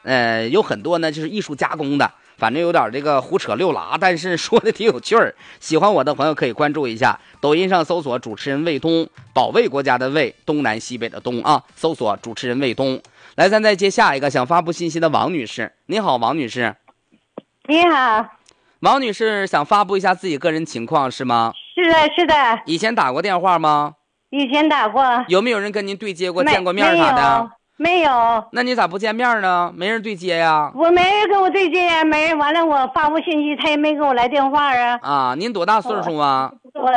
有很多呢就是艺术加工的，反正有点这个胡扯溜拉，但是说的挺有趣儿。喜欢我的朋友可以关注一下，抖音上搜索主持人卫东，保卫国家的卫，东南西北的东啊，搜索主持人卫东。来，咱再接下一个想发布信息的王女士。你好，王女士。 你好， 王女士想发布一下自己个人情况是吗？ 是的，是的。 以前打过电话吗？ 以前打过。 有没有人跟您对接过、见过面啥的？ 没有。 那你咋不见面呢？没人对接呀？ 我没人跟我对接呀，没人。完了，我发布信息，他也没给我来电话啊。 啊，您多大岁数啊？ 我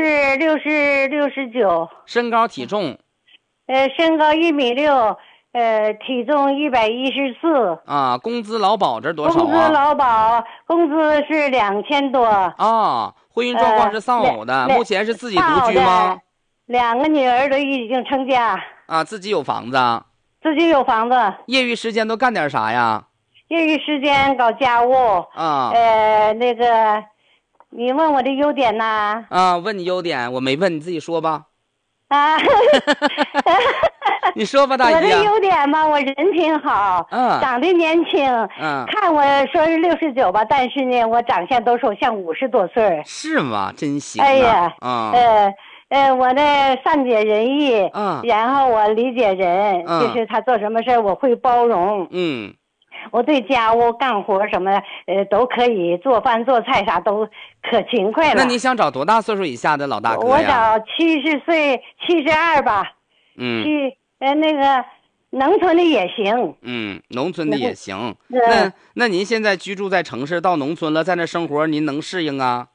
69。 身高体重？ 身高1.6米，体重114。 啊，工资劳保这多少啊？ 工资劳保，工资是2000多。 啊，婚姻状况是丧偶的，目前是自己独居吗 ？2个女儿都已经成家。 啊，自己有房子？ 自己有房子。 业余时间都干点啥呀？ 业余时间搞家务。 啊。 那个，你问我的优点呐？ 啊，问你优点，我没问，你自己说吧。 啊。 你说吧，大姨。 我的优点嘛，我人挺好，长得年轻，看我说是69吧，但是呢，我长相都说像50多岁。 是吗？真行啊。 哎呀，我呢善解人意，然后我理解人，就是他做什么事我会包容，我对家务干活什么都可以，做饭做菜啥都可勤快了。 那你想找多大岁数以下的老大哥呀？ 我找70岁72吧。那个农村的也行。 农村的也行。那您现在居住在城市，到农村了，在那生活您能适应啊？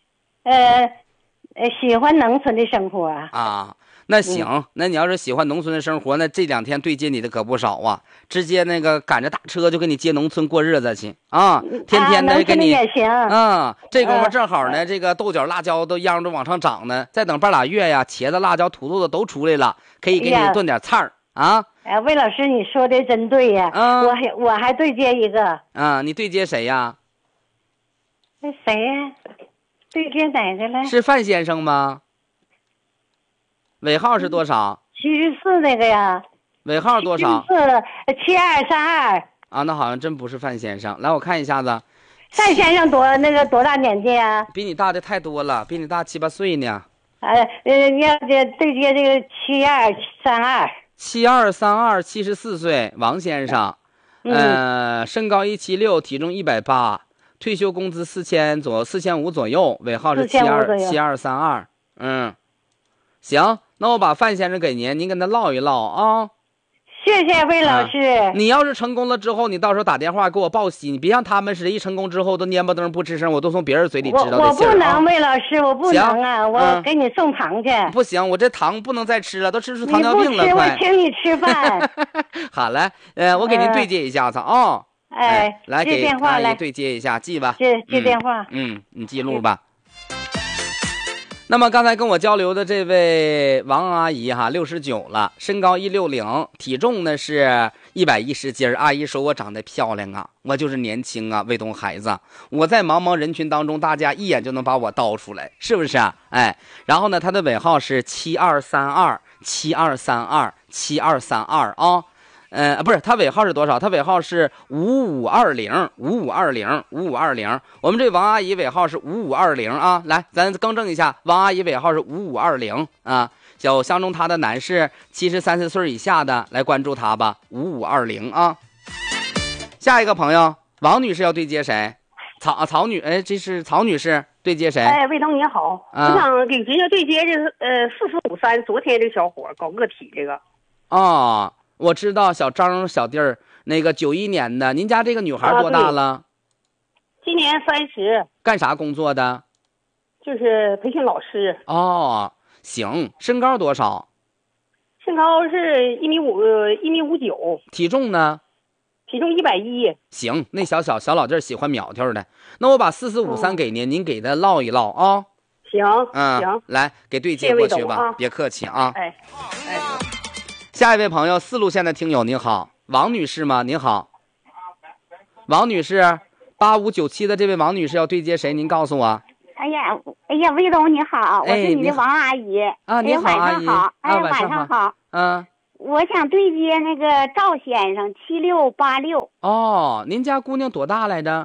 喜欢农村的生活啊。那行，那你要是喜欢农村的生活，那这2天对接你的可不少啊，直接那个赶着大车就给你接农村过日子去啊，天天的给你也行这功夫正好呢，这个豆角辣椒都秧着往上涨呢，再等半拉月呀，茄子辣椒土豆子都出来了，可以给你炖点菜儿啊。 魏老师你说的真对呀。我还对接一个你对接谁呀？ 那谁呀？对接哪个了？ 是范先生吗？尾号是多少 ？74那个呀。 尾号多少 ？7232。 啊，那好像真不是范先生。来，我看一下子。 范先生多大年纪啊？ 比你大的太多了，比你大7、8岁呢。 要对接这个7232。 74岁，王先生。身高176，体重180，退休工资4500左右，尾号是7232。行，那我把范先生给您跟他唠一唠啊。 谢谢魏老师。 你要是成功了之后，你到时候打电话给我报喜，你别像他们似的，一成功之后都蔫不登不吱声，我都从别人嘴里知道的信儿。 我不能，魏老师，我不能啊，我给你送糖去。 不行，我这糖不能再吃了，都吃出糖尿病了。 你不吃，我请你吃饭。 好了，我给您对接一下子啊。来给阿姨对接一下，记吧。 接电话。 你记录吧。那么刚才跟我交流的这位王阿姨69了，身高160，体重呢是110斤。阿姨说我长得漂亮啊，我就是年轻啊，卫东孩子。我在茫茫人群当中，大家一眼就能把我刀出来，是不是啊？然后呢，她的尾号是7232啊。不是，他尾号是多少？他尾号是5520。我们这王阿姨尾号是5520啊。来，咱更正一下，王阿姨尾号是5520啊。相中她的男士73岁以下的，来关注她吧，5520啊。下一个朋友，王女士要对接谁？曹女，这是曹女士对接谁？ 魏东你好，我想给人家对接这个4453，昨天这个小伙搞个体这个。 我知道小张小弟儿那个91年的，您家这个女孩多大了？ 今年30。干啥工作的？ 就是培训老师。 行，身高多少？ 身高是1.59米。 体重呢？ 体重110。 行，那小老弟儿喜欢苗条的，那我把4453给您，您给他唠一唠啊。 行，行， 来给对接过去吧，别客气啊。下一位朋友，4路线的听友您好，王女士吗？您好，王女士，8597的这位王女士要对接谁？您告诉我。 哎呀，魏东你好，我是你的王阿姨。 你好， 晚上好。晚上好。 我想对接那个赵先生7686。 哦，您家姑娘多大来着？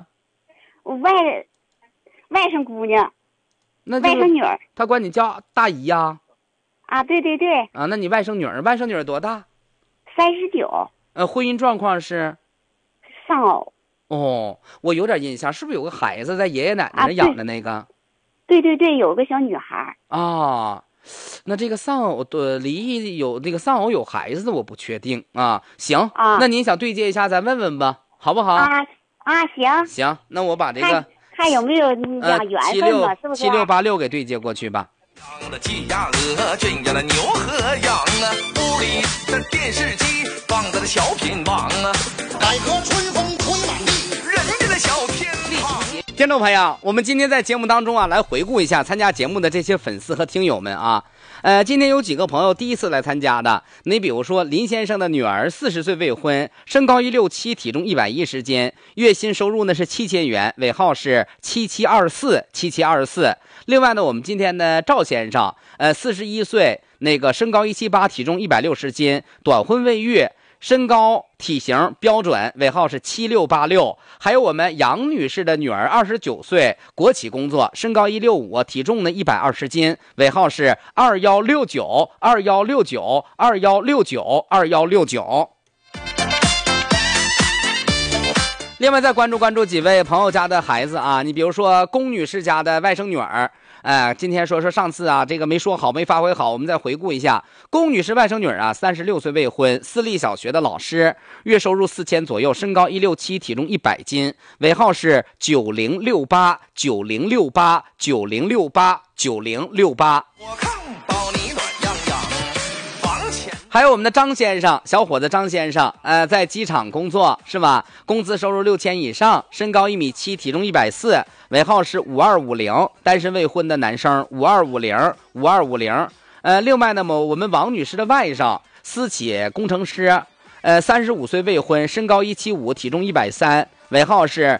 外甥姑娘， 那外甥女儿。 她管你叫大姨呀？ 啊，对对对。 啊，那你外甥女儿多大 ？39。 婚姻状况是？ 丧偶。 哦，我有点印象，是不是有个孩子在爷爷奶奶那养的那个？ 对对对，有个小女孩。 啊。那这个丧偶的离异有那个丧偶有孩子的我不确定啊。行啊，那您想对接一下，咱问问吧，好不好？ 行， 那我把这个看有没有两缘分吧，是不是 ？7686给对接过去吧。 的鸡鸭鹅，圈养了牛和羊啊，屋里的电视机放在了小品网啊，改革春风吹满地，人家的小天堂。 听众朋友，我们今天在节目当中啊，来回顾一下参加节目的这些粉丝和听友们啊。今天有几个朋友第一次来参加的，你比如说林先生的女儿，40岁未婚，身高167，体重110斤，月薪收入呢是7000元，尾号是7724。另外呢，我们今天的赵先生，41岁，那个身高178，体重160斤，短婚未育，身高体型标准，尾号是7686。还有我们杨女士的女儿，29岁，国企工作，身高165，体重呢120斤，尾号是2169。另外再关注几位朋友家的孩子啊，你比如说龚女士家的外甥女儿，今天说上次啊这个没说好，没发挥好，我们再回顾一下。龚女士外甥女儿啊，36岁未婚，私立小学的老师，月收入4000左右，身高167，体重100斤，尾号是9068。 我看保你暖洋洋，房钱。 还有我们的张先生，小伙子张先生，在机场工作是吧？工资收入6000以上，身高1米7，体重140，尾号是5250，单身未婚的男生5250。另外呢，我们王女士的外甥，私企工程师，35岁未婚，身高175，体重130，尾号是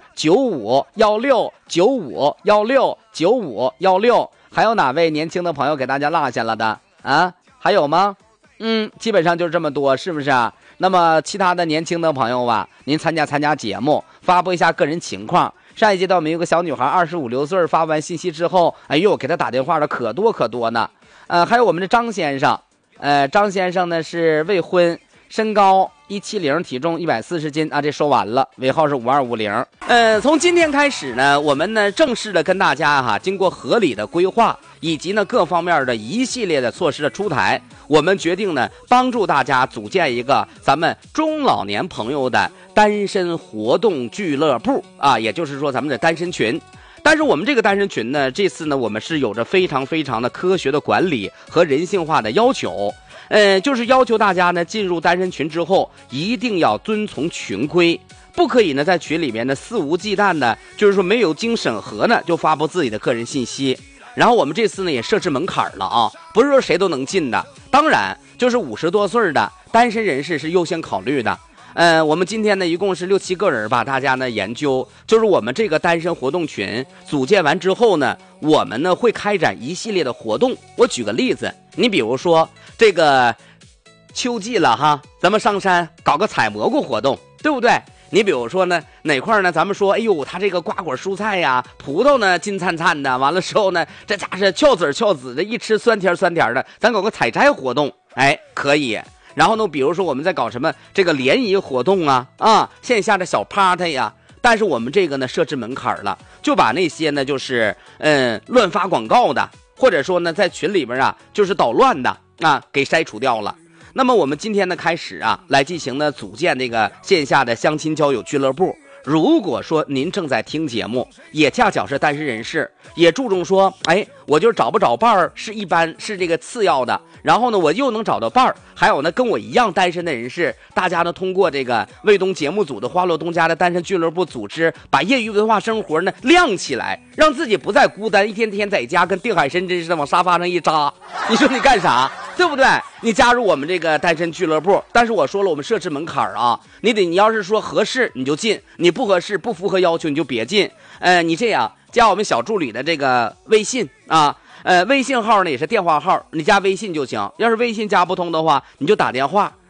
9516。还有哪位年轻的朋友给大家落下了的啊？还有吗？基本上就是这么多，是不是啊？那么其他的年轻的朋友啊，您参加节目，发布一下个人情况。上一阶段我们有个小女孩25、6岁，发完信息之后，哎呦，给她打电话的可多呢。还有我们的张先生，张先生呢是未婚，身高170，体重140斤啊，这说完了，尾号是5250。从今天开始呢，我们呢正式的跟大家经过合理的规划以及呢各方面的一系列的措施的出台，我们决定呢帮助大家组建一个咱们中老年朋友的单身活动俱乐部啊，也就是说咱们的单身群。但是我们这个单身群呢，这次呢我们是有着非常的科学的管理和人性化的要求。就是要求大家呢进入单身群之后，一定要遵从群规，不可以呢在群里面呢肆无忌惮的，就是说没有经审核呢就发布自己的个人信息。然后我们这次呢也设置门槛了啊，不是说谁都能进的，当然就是50多岁的单身人士是优先考虑的。我们今天呢一共是6、7个人吧，大家呢研究，就是我们这个单身活动群组建完之后呢，我们呢会开展一系列的活动。我举个例子，你比如说这个秋季了哈，咱们上山搞个采蘑菇活动，对不对？你比如说呢哪块呢，咱们说哎呦他这个瓜果蔬菜呀，葡萄呢金灿灿的，完了之后呢这家是翘籽的，一吃酸甜的，咱搞个采摘活动，哎可以。然后呢比如说我们在搞什么这个联谊活动啊线下的小 party 呀，但是我们这个呢设置门槛了，就把那些呢就是乱发广告的，或者说呢在群里边就是捣乱的给筛除掉了。那么我们今天呢开始来进行呢组建这个线下的相亲交友俱乐部。如果说您正在听节目，也恰巧是单身人士，也注重说我就是找不着伴儿是这个次要的，然后呢我又能找到伴儿，还有呢跟我一样单身的人士，大家呢通过这个卫东节目组的花落东家的单身俱乐部组织，把业余文化生活呢亮起来，让自己不再孤单，一天天在家跟定海神针似的往沙发上一扎，你说你干啥？对不对？你加入我们这个单身俱乐部，但是我说了，我们设置门槛你要是说合适你就进，你不合适不符合要求你就别进。你这样加我们小助理的这个微信微信号呢也是电话号，你加微信就行，要是微信加不通的话，你就打电话，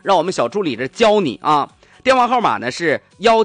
让我们小助理这教你啊。电话号码呢是